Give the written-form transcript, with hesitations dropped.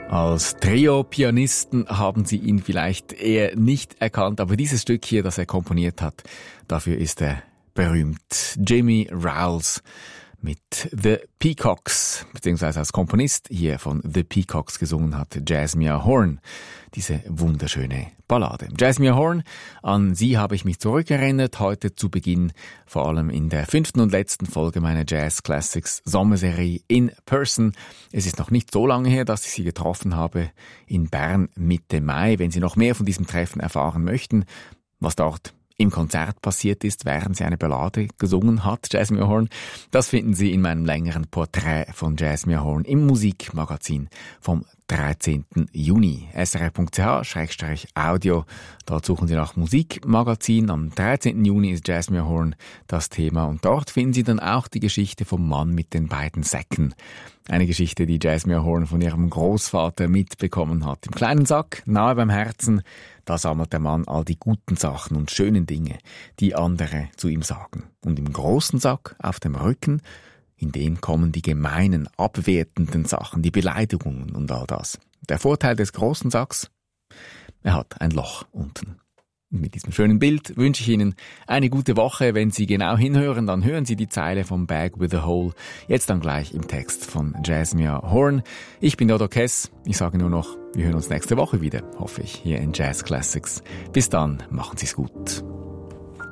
Als Trio-Pianisten haben Sie ihn vielleicht eher nicht erkannt, aber dieses Stück hier, das er komponiert hat, dafür ist er berühmt. Jimmy Rowles mit The Peacocks, beziehungsweise als Komponist hier von The Peacocks gesungen hat Jasmine Horn, diese wunderschöne Ballade. Jasmine Horn, an sie habe ich mich zurückerinnert, heute zu Beginn, vor allem in der 5. und letzten Folge meiner Jazz Classics Sommerserie in Person. Es ist noch nicht so lange her, dass ich sie getroffen habe in Bern Mitte Mai. Wenn Sie noch mehr von diesem Treffen erfahren möchten, was dort im Konzert passiert ist, während sie eine Ballade gesungen hat, Jasmine Horn. Das finden Sie in meinem längeren Porträt von Jasmine Horn im Musikmagazin vom 13. Juni. srf.ch/audio. Dort suchen Sie nach Musikmagazin. Am 13. Juni ist Jasmine Horn das Thema und dort finden Sie dann auch die Geschichte vom Mann mit den beiden Säcken. Eine Geschichte, die Jasmine Horn von ihrem Großvater mitbekommen hat. Im kleinen Sack, nahe beim Herzen, da sammelt der Mann all die guten Sachen und schönen Dinge, die andere zu ihm sagen. Und im großen Sack, auf dem Rücken, in den kommen die gemeinen, abwertenden Sachen, die Beleidigungen und all das. Der Vorteil des großen Sacks, er hat ein Loch unten. Und mit diesem schönen Bild wünsche ich Ihnen eine gute Woche. Wenn Sie genau hinhören, dann hören Sie die Zeile vom Bag with a Hole. Jetzt dann gleich im Text von Jasmine Horn. Ich bin Dodo Kess. Ich sage nur noch, wir hören uns nächste Woche wieder, hoffe ich, hier in Jazz Classics. Bis dann, machen Sie's gut.